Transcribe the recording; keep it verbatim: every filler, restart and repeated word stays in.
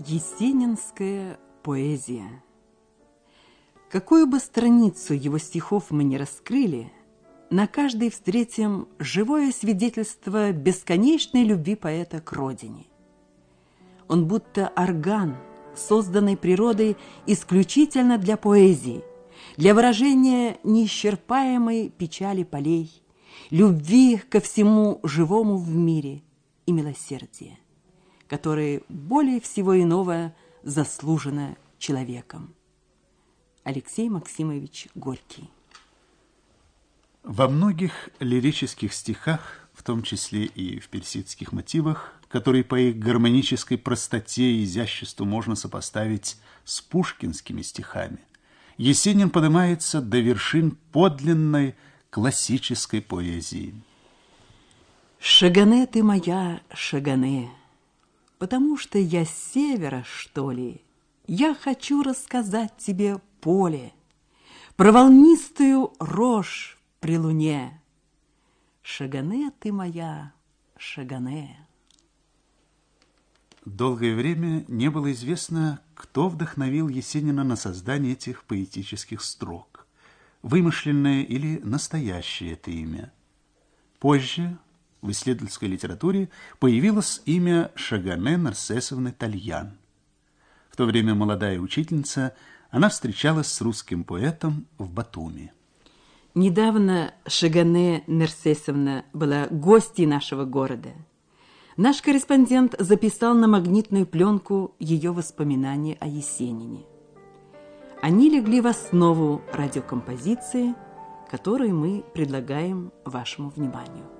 Есенинская поэзия. Какую бы страницу его стихов мы ни раскрыли, на каждой встретим живое свидетельство бесконечной любви поэта к родине. Он будто орган, созданный природой исключительно для поэзии, для выражения неисчерпаемой печали полей, любви ко всему живому в мире и милосердия, которое более всего иного заслужено человеком. Алексей Максимович Горький. Во многих лирических стихах, в том числе и в персидских мотивах, которые по их гармонической простоте и изяществу можно сопоставить с пушкинскими стихами, Есенин поднимается до вершин подлинной классической поэзии. «Шагане ты моя, Шагане, потому что я с севера, что ли, я хочу рассказать тебе поле, про волнистую рожь при луне. Шагане ты моя, Шагане». Долгое время не было известно, кто вдохновил Есенина на создание этих поэтических строк, вымышленное или настоящее это имя. Позже в исследовательской литературе появилось имя Шагане Нарсесовны Тальян. В то время молодая учительница, она встречалась с русским поэтом в Батуми. Недавно Шагане Нарсесовна была гостьей нашего города. Наш корреспондент записал на магнитную пленку ее воспоминания о Есенине. Они легли в основу радиокомпозиции, которую мы предлагаем вашему вниманию.